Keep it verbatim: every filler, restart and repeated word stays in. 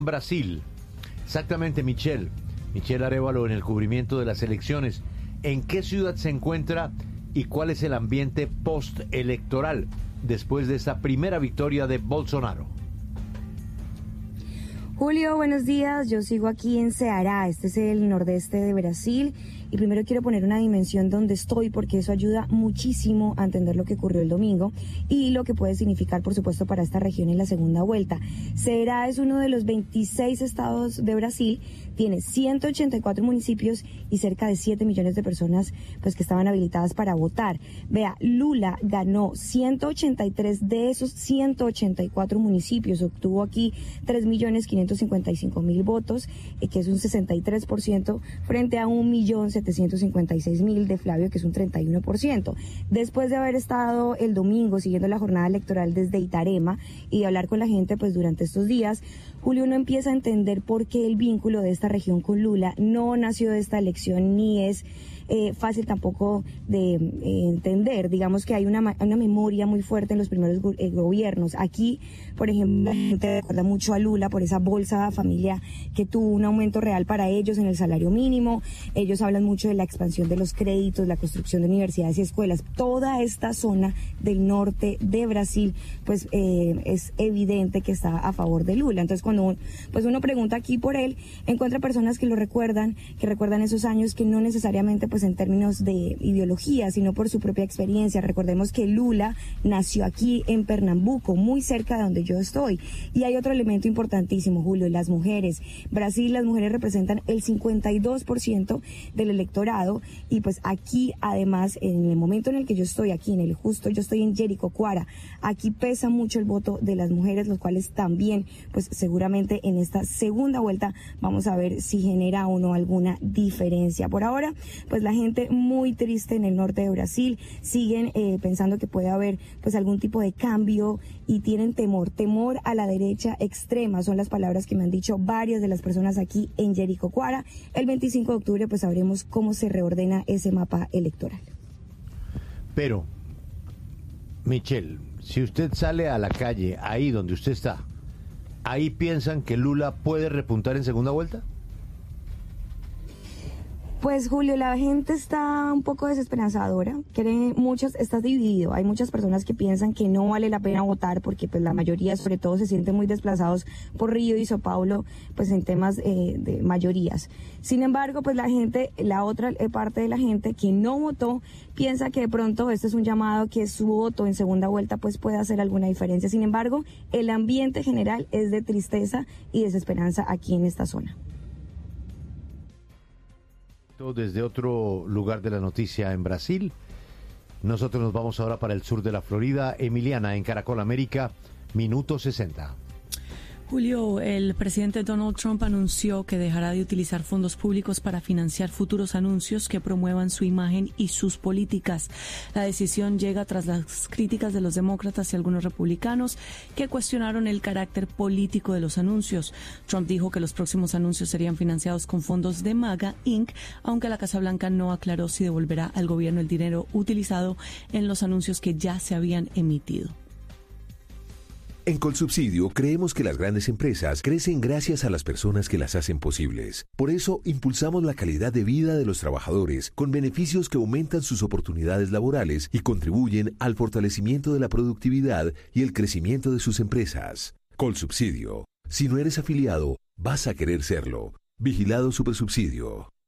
Brasil. Exactamente, Michelle. Michelle Arévalo en el cubrimiento de las elecciones. ¿En qué ciudad se encuentra y cuál es el ambiente postelectoral después de esta primera victoria de Bolsonaro? Julio, buenos días. Yo sigo aquí en Ceará. Este es el nordeste de Brasil. Y primero quiero poner una dimensión donde estoy porque eso ayuda muchísimo a entender lo que ocurrió el domingo y lo que puede significar, por supuesto, para esta región en la segunda vuelta. Ceará es uno de los veintiséis estados de Brasil, tiene ciento ochenta y cuatro municipios y cerca de siete millones de personas pues que estaban habilitadas para votar. Vea, Lula ganó ciento ochenta y tres de esos ciento ochenta y cuatro municipios, obtuvo aquí tres millones quinientos cincuenta y cinco mil votos, eh, que es un sesenta y tres por ciento frente a un millón setecientos cincuenta y seis mil de Flavio, que es un treinta y uno por ciento. Después de haber estado el domingo siguiendo la jornada electoral desde Itarema y de hablar con la gente pues durante estos días, Julio, uno empieza a entender por qué el vínculo de esta región con Lula no nació de esta elección ni es eh, fácil tampoco de eh, entender. Digamos que hay una, una memoria muy fuerte en los primeros go eh, gobiernos. Aquí, por ejemplo, la gente recuerda mucho a Lula por esa bolsa familia que tuvo un aumento real para ellos en el salario mínimo. Ellos hablan mucho de la expansión de los créditos, la construcción de universidades y escuelas. Toda esta zona del norte de Brasil, pues eh, es evidente que está a favor de Lula. Entonces, cuando uno, pues uno pregunta aquí por él, encuentra personas que lo recuerdan, que recuerdan esos años, que no necesariamente pues en términos de ideología, sino por su propia experiencia. Recordemos que Lula nació aquí en Pernambuco, muy cerca de donde yo estoy. Y hay otro elemento importantísimo, Julio, las mujeres. Brasil, las mujeres representan el cincuenta y dos por ciento del electorado y pues aquí además, en el momento en el que yo estoy aquí, en el justo, yo estoy en Jericoacoara, aquí pesa mucho el voto de las mujeres, los cuales también pues seguramente en esta segunda vuelta vamos a ver si genera o no alguna diferencia. Por ahora, pues la gente muy triste en el norte de Brasil, siguen eh, pensando que puede haber pues algún tipo de cambio y tienen temor, temor a la derecha extrema, son las palabras que me han dicho varias de las personas aquí en Jericoacoara. El veinticinco de octubre pues sabremos cómo se reordena ese mapa electoral. Pero, Michelle, si usted sale a la calle, ahí donde usted está, ¿ahí piensan que Lula puede repuntar en segunda vuelta? Pues Julio, la gente está un poco desesperanzadora, cree muchas, está dividido, hay muchas personas que piensan que no vale la pena votar porque pues la mayoría sobre todo se sienten muy desplazados por Río y São Paulo pues en temas eh, de mayorías. Sin embargo, pues la gente, la otra parte de la gente que no votó piensa que de pronto este es un llamado que su voto en segunda vuelta pues puede hacer alguna diferencia. Sin embargo, el ambiente general es de tristeza y desesperanza aquí en esta zona. Desde otro lugar de la noticia en Brasil, nosotros nos vamos ahora para el sur de la Florida. Emiliana, en Caracol América, minuto sesenta. Julio, el presidente Donald Trump anunció que dejará de utilizar fondos públicos para financiar futuros anuncios que promuevan su imagen y sus políticas. La decisión llega tras las críticas de los demócratas y algunos republicanos que cuestionaron el carácter político de los anuncios. Trump dijo que los próximos anuncios serían financiados con fondos de MAGA incorporated, aunque la Casa Blanca no aclaró si devolverá al gobierno el dinero utilizado en los anuncios que ya se habían emitido. En Colsubsidio creemos que las grandes empresas crecen gracias a las personas que las hacen posibles. Por eso impulsamos la calidad de vida de los trabajadores con beneficios que aumentan sus oportunidades laborales y contribuyen al fortalecimiento de la productividad y el crecimiento de sus empresas. Colsubsidio. Si no eres afiliado, vas a querer serlo. Vigilado Supersubsidio.